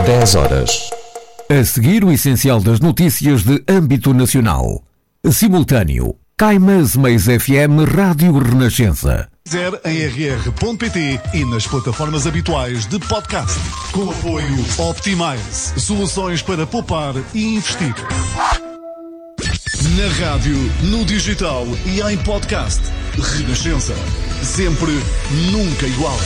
10 horas. A seguir, o essencial das notícias de âmbito nacional. Simultâneo. Caimãs Meias FM Rádio Renascença. Em rr.pt e nas plataformas habituais de podcast. Com apoio Optimize. Soluções para poupar e investir. Na rádio, no digital e em podcast. Renascença. Sempre, nunca igual.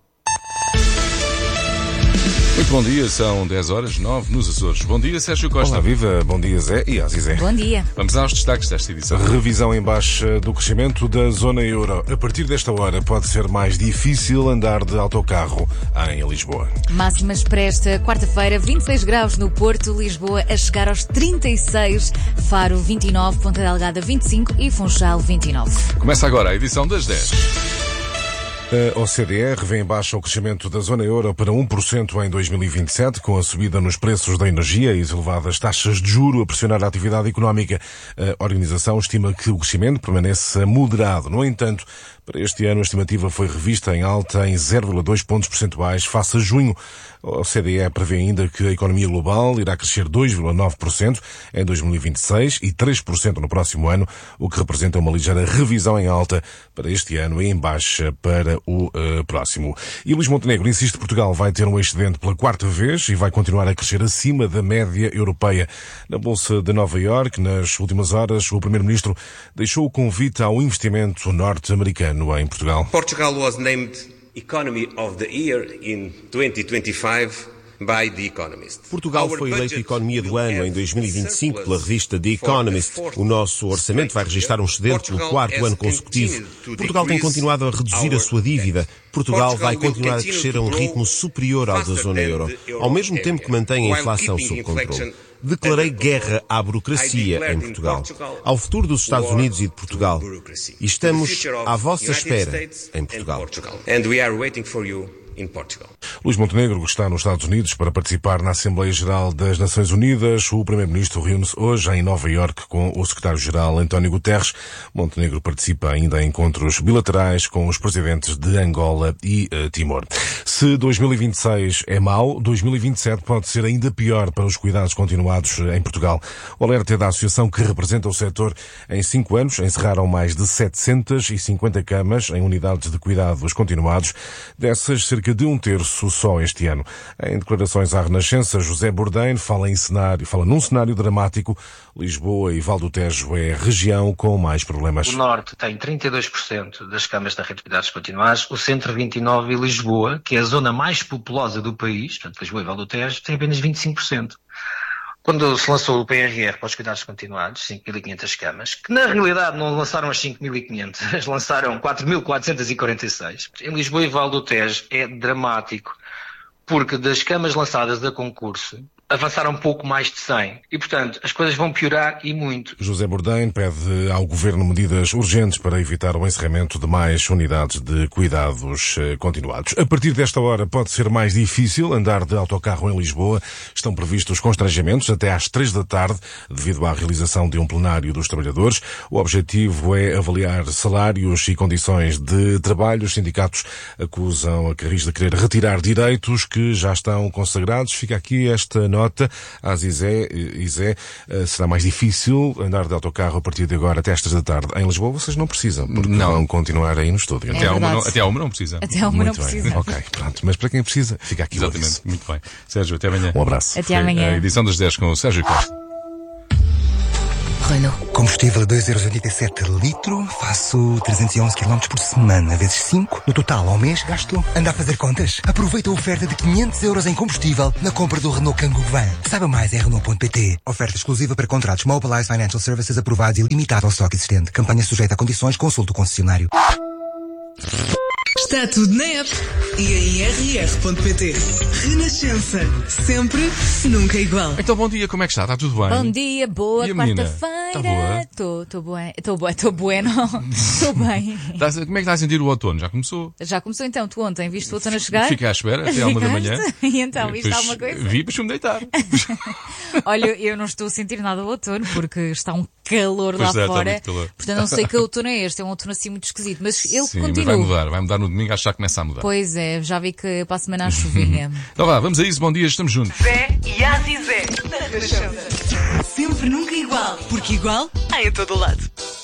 Muito bom dia, são 10 horas, 9 nos Açores. Bom dia, Sérgio Costa. Olá, viva, bom dia, Zé e Azizé. Bom dia. Vamos aos destaques desta edição. Revisão em baixa do crescimento da zona euro. A partir desta hora pode ser mais difícil andar de autocarro em Lisboa. Máximas para esta quarta-feira, 26 graus no Porto, Lisboa a chegar aos 36, Faro 29, Ponta Delgada 25 e Funchal 29. Começa agora a edição das 10. A OCDE revê em baixa o crescimento da zona euro para 1% em 2027, com a subida nos preços da energia e as elevadas taxas de juro a pressionar a atividade económica. A organização estima que o crescimento permaneça moderado. No entanto, para este ano a estimativa foi revista em alta em 0,2 pontos percentuais face a junho. A OCDE prevê ainda que a economia global irá crescer 2,9% em 2026 e 3% no próximo ano, o que representa uma ligeira revisão em alta para este ano e em baixa para o próximo. E Luís Montenegro insiste que Portugal vai ter um excedente pela quarta vez e vai continuar a crescer acima da média europeia. Na Bolsa de Nova Iorque, nas últimas horas, o Primeiro-Ministro deixou o convite ao investimento norte-americano em Portugal. Portugal was named Economy of the Year in 2025 by The Economist. Portugal foi eleito Economia do Ano em 2025 pela revista The Economist. O nosso orçamento vai registrar um excedente pelo quarto ano consecutivo. Portugal tem continuado a reduzir a sua dívida. Portugal vai continuar a crescer a um ritmo superior ao da zona euro, ao mesmo tempo que mantém a inflação sob controle. Declarei guerra à burocracia em Portugal, ao futuro dos Estados Unidos e de Portugal. E estamos à vossa espera em Portugal. Luís Montenegro está nos Estados Unidos para participar na Assembleia Geral das Nações Unidas. O Primeiro-Ministro reúne-se hoje em Nova Iorque com o Secretário-Geral António Guterres. Montenegro participa ainda em encontros bilaterais com os presidentes de Angola e Timor. Se 2026 é mau, 2027 pode ser ainda pior para os cuidados continuados em Portugal. O alerta da associação que representa o setor. Em 5 anos encerraram mais de 750 camas em unidades de cuidados continuados. Dessas, cerca de um terço só este ano. Em declarações à Renascença, José Bourdain fala num cenário dramático. Lisboa e Val do Tejo é a região com mais problemas. O Norte tem 32% das camas da rede de cuidados continuados, o Centro 29% e Lisboa, que é a zona mais populosa do país, portanto Lisboa e Val do Tejo, tem apenas 25%. Quando se lançou o PRR para os cuidados continuados, 5.500 camas, que na realidade não lançaram as 5.500, lançaram 4.446. Em Lisboa e Val do Tejo é dramático, porque das camas lançadas a concurso, avançaram um pouco mais de 100 e, portanto, as coisas vão piorar e muito. José Bourdain pede ao Governo medidas urgentes para evitar o encerramento de mais unidades de cuidados continuados. A partir desta hora pode ser mais difícil andar de autocarro em Lisboa. Estão previstos constrangimentos até às 3 da tarde devido à realização de um plenário dos trabalhadores. O objetivo é avaliar salários e condições de trabalho. Os sindicatos acusam a Carris de querer retirar direitos que já estão consagrados. Fica aqui esta nota às Izé, será mais difícil andar de autocarro a partir de agora até às 3 da tarde em Lisboa. Vocês não precisam, porque vão continuar aí no estúdio. Até à uma não precisa. Até à uma não precisa. Ok, pronto. Mas para quem precisa, fica aqui. Exatamente, muito bem. Sérgio, até amanhã. Um abraço. Até amanhã. A edição das 10 com o Sérgio Costa. Renault. Combustível a 2,87€ litro, faço 311 km por semana, vezes 5. No total, ao mês, gasto. Anda a fazer contas? Aproveita a oferta de 500€ em combustível na compra do Renault Kangoo Van. Saiba mais em Renault.pt. Oferta exclusiva para contratos Mobilize Financial Services aprovados e limitado ao estoque existente. Campanha sujeita a condições, consulte o concessionário. Está tudo na app e em rr.pt. Renascença. Sempre, nunca igual. Então, bom dia, como é que está? Está tudo bem? Bom dia, boa quarta-feira. Está boa? Estou bueno. Estou bem. Como é que está a sentir o outono? Já começou? Já começou então, tu ontem viste o outono a chegar? Fiquei à espera até à 1 da manhã. E então, viste alguma coisa? Vi para me deitar. Olha, eu não estou a sentir nada o outono porque está um calor Pois lá é, fora. está muito calor. Portanto, não sei que outono é este. É um outono assim muito esquisito. Mas ele Sim, continua. mas vai mudar no domingo acho que já começa a mudar. Pois é, já vi que para a semana há chuvinha. Então vá, vamos a isso, bom dia, estamos juntos. Zé e Azizé, na Renascença. Sempre, nunca igual, porque igual há em todo lado.